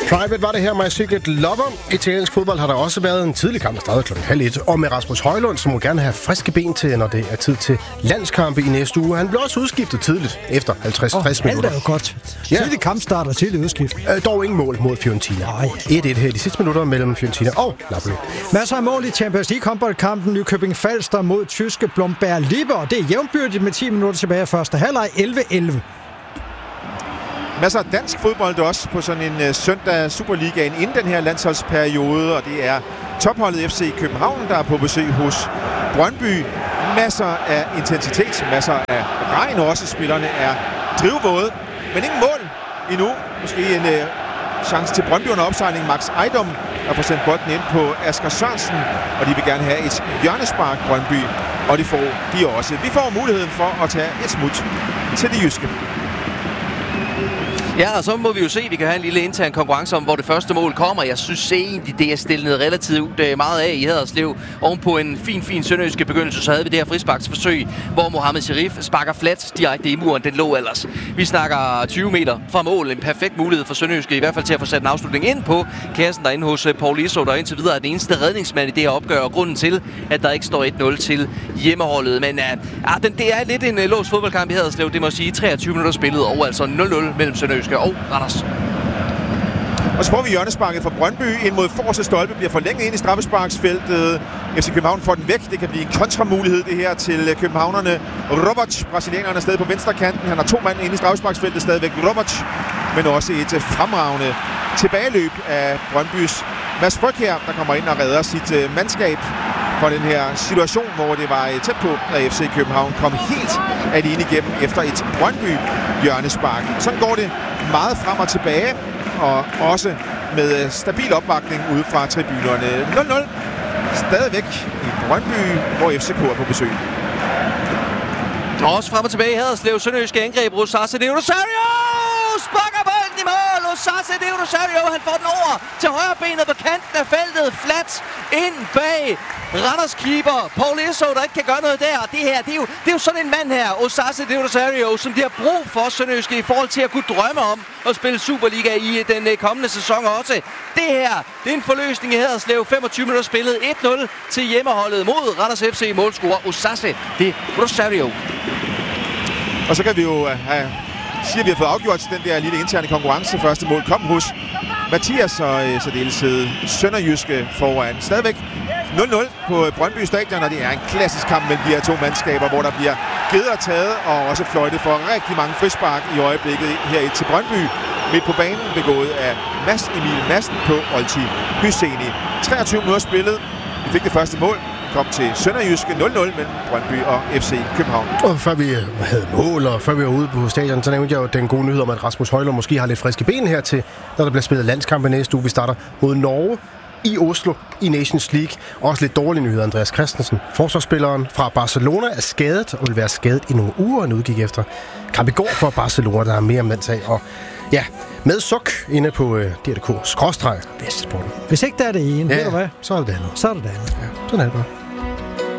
Private var det her, My Secret Lover. Italiensk fodbold har der også været en tidlig kamp, der startede kl. 12:30. Og med Rasmus Højlund, som må gerne have friske ben til, når det er tid til landskampe i næste uge. Han blev også udskiftet tidligt, efter 50-60 minutter. Det er jo godt. Tidlig kampstart og tidlig udskift. Dog ingen mål mod Fiorentina. 1-1 her i de sidste minutter mellem Fiorentina og Napoli. Masser af mål i Champions League håndboldkampen. Nykøbing Falster mod tyske Blomberg Lippe, og det er jævnbyrdigt med 10 minutter tilbage af første halvleg. 11-11. Masser af dansk fodbold også på sådan en søndag Superligaen inden den her landsholdsperiode, og det er topholdet FC København, der er på besøg hos Brøndby. Masser af intensitet, masser af regn også. Spillerne er drivvåde, men ingen mål endnu. Måske en chance til Brøndby under opsejling. Max Ejdom har fået sendt bolden ind på Asger Sørensen, og de vil gerne have et hjørnespark, Brøndby, og det får de også. Vi får muligheden for at tage et smut til de jyske. Ja, og så må vi jo se, at vi kan have en lille intern konkurrence om, hvor det første mål kommer. Jeg synes egentlig, det er stillet relativt meget af i Haderslev. Ovenpå en fin sønderjyske begyndelse, så havde vi det her frisparksforsøg, hvor Mohamed Sharif sparker flat direkte i muren. Den lå ellers. Vi snakker 20 meter fra mål. En perfekt mulighed for sønderjyske, i hvert fald til at få sat en afslutning ind på kassen derinde hos Paul Iso, der indtil videre er den eneste redningsmand i det her opgør, og grunden til, at der ikke står 1-0 til hjemmeholdet. Men det er lidt en låst fodboldkamp i Haderslev. Det må sige 23 minutter spillet, og altså 0-0 mellem sønderjyske og Randers. Og så får vi hjørnesparket fra Brøndby ind mod forreste stolpe, bliver forlænget ind i straffesparksfeltet. FC København får den væk. Det kan blive en kontramulighed det her til københavnerne. Robert, brasilianeren, er stadig på venstre kanten. Han har 2 mand inde i straffesparksfeltet stadigvæk. Robert, men også et fremragende tilbageløb af Brøndbys Mads Frøkjær, der kommer ind og redder sit mandskab for den her situation, hvor det var tæt på, at FC København kom helt alene igennem efter et Brøndby hjørnespark. Sådan går det meget frem og tilbage, og også med stabil opbakning ude fra tribunerne. 0-0 stadigvæk i Brøndby, hvor FCK er på besøg. Også frem og tilbage i Haderslev. Sønderjyske angreb. Rosase de Rosario sparker bolden i mål. Rosase de Rosario, han får den over til højre benet på kanten af feltet. Flat ind bag Randers keeper Paul Iso, der ikke kan gøre noget der. Det er jo sådan en mand her, Rosase de Rosario, som de har brug for Sønderjyske i forhold til at kunne drømme om at spille Superliga i den kommende sæson også. Det her, det er en forløsning i Haderslev. 25 minutter spillet. 1-0 til hjemmeholdet mod Randers FC. Målscorer Rosase de Rosario. Og så kan vi jo sige, at vi har fået afgjort den der lille interne konkurrence. Første mål kom hos Mathias, og særdeleshed Sønderjyske foran. Stadigvæk 0-0 på Brøndby Stadion, og det er en klassisk kamp mellem de her 2 mandskaber, hvor der bliver givet og taget, og også fløjtet for rigtig mange frispark i øjeblikket her til Brøndby. Midt på banen begået af Mads Emil Madsen på Olti Hyseni. 23 minutter spillet. Vi fik det første mål. Kom til Sønderjyske 0-0 mellem Brøndby og FC København. Og før vi havde mål, og før vi var ude på stadion, så nævnte jeg jo den gode nyhed om, at Rasmus Højlund måske har lidt friske ben her til, når der bliver spillet landskampe næste uge. Vi starter mod Norge i Oslo i Nations League. Også lidt dårlige nyheder. Andreas Christensen, forsvarsspilleren fra Barcelona, er skadet og vil være skadet i nogle uger. Han udgik efter kamp i går for Barcelona, der er mere om den sag. Og ja, med suk inde på DRDK/Vestsporten. Hvis ikke der er det ene, ja, ved du hvad? Så er det det andet. Så er det det andet. Ja, sådan er det bare.